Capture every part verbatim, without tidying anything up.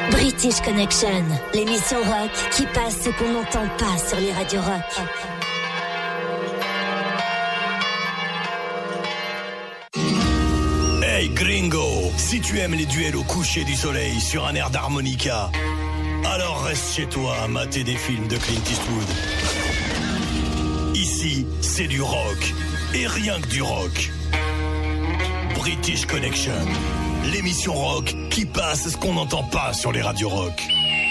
British Connection, l'émission rock qui passe ce qu'on n'entend pas sur les radios rock. Hey gringo, si tu aimes les duels au coucher du soleil sur un air d'harmonica, alors reste chez toi à mater des films de Clint Eastwood. Ici, c'est du rock, et rien que du rock. British Connection, l'émission rock qui passe ce qu'on n'entend pas sur les radios rock.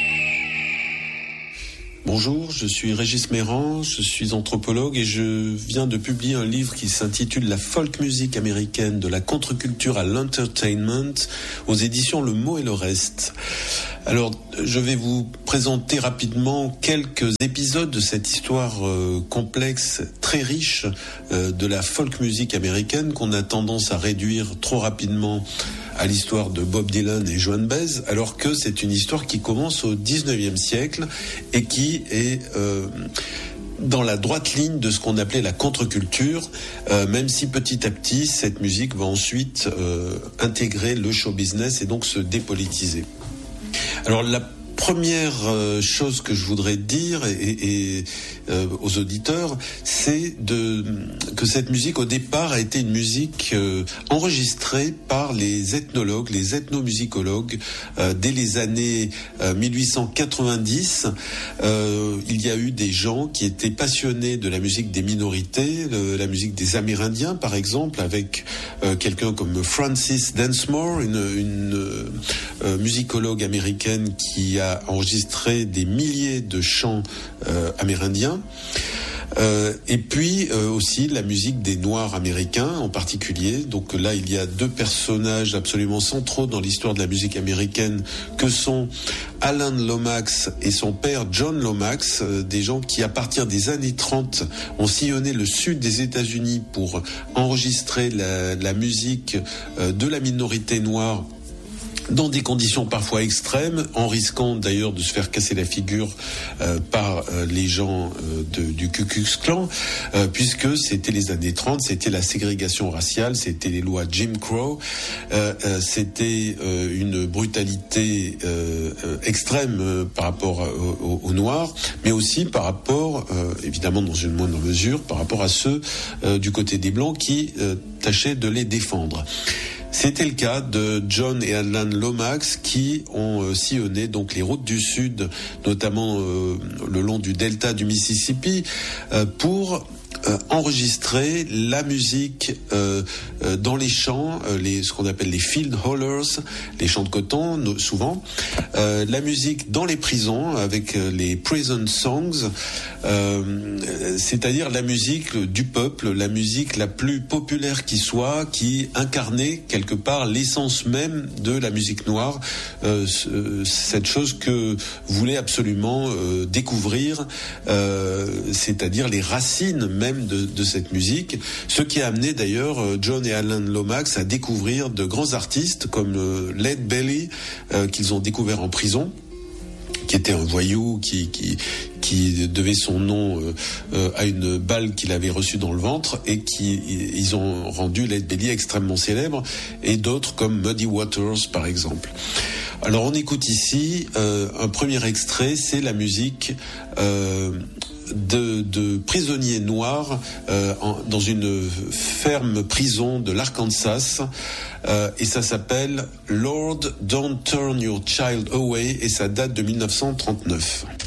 Bonjour, je suis Régis Méran, je suis anthropologue et je viens de publier un livre qui s'intitule La folk music américaine de la contre-culture à l'entertainment aux éditions Le Mot et le Reste. Alors, je vais vous présenter rapidement quelques épisodes de cette histoire euh, complexe, très riche euh, de la folk music américaine qu'on a tendance à réduire trop rapidement à l'histoire de Bob Dylan et Joan Baez, alors que c'est une histoire qui commence au dix-neuvième siècle et qui est euh, dans la droite ligne de ce qu'on appelait la contre-culture, euh, même si petit à petit, cette musique va ensuite euh, intégrer le show business et donc se dépolitiser. Alors la première euh, chose que je voudrais dire et, et, euh, aux auditeurs, c'est de, que cette musique au départ a été une musique euh, enregistrée par les ethnologues, les ethnomusicologues euh, dès les années euh, mille huit cent quatre-vingt-dix. Euh, il y a eu des gens qui étaient passionnés de la musique des minorités, de la musique des Amérindiens par exemple, avec euh, quelqu'un comme Frances Densmore, une, une euh, musicologue américaine qui a enregistré des milliers de chants euh, amérindiens. Euh, et puis euh, aussi la musique des Noirs américains en particulier. Donc là, il y a deux personnages absolument centraux dans l'histoire de la musique américaine que sont Alan Lomax et son père John Lomax, euh, des gens qui à partir des années trente ont sillonné le sud des États-Unis pour enregistrer la, la musique euh, de la minorité noire dans des conditions parfois extrêmes, en risquant d'ailleurs de se faire casser la figure euh, par euh, les gens euh, de, du Ku Klux Klan, euh, puisque c'était les années trente, c'était la ségrégation raciale, c'était les lois Jim Crow, euh, euh, c'était euh, une brutalité euh, euh, extrême euh, par rapport aux, aux Noirs, mais aussi par rapport, euh, évidemment dans une moindre mesure, par rapport à ceux euh, du côté des Blancs qui euh, tâchaient de les défendre. C'était le cas de John et Alan Lomax qui ont euh, sillonné donc les routes du sud, notamment euh, le long du delta du Mississippi, euh, pour Euh, enregistrer la musique euh, euh, dans les champs, euh, les, ce qu'on appelle les field hollers, les champs de coton no, souvent, euh, la musique dans les prisons avec euh, les prison songs, euh, c'est-à-dire la musique du peuple, la musique la plus populaire qui soit, qui incarnait quelque part l'essence même de la musique noire, euh, cette chose que voulait absolument euh, découvrir, euh, c'est-à-dire les racines même De, de cette musique, ce qui a amené d'ailleurs John et Alan Lomax à découvrir de grands artistes comme euh, Lead Belly, euh, qu'ils ont découvert en prison, qui était un voyou qui, qui, qui devait son nom euh, euh, à une balle qu'il avait reçue dans le ventre, et qui ils ont rendu Lead Belly extrêmement célèbre, et d'autres comme Muddy Waters par exemple. Alors on écoute ici euh, un premier extrait, c'est la musique euh, De, de prisonniers noirs euh, en, dans une ferme prison de l'Arkansas, euh, et ça s'appelle Lord, Don't Turn Your Child Away, et ça date de mille neuf cent trente-neuf.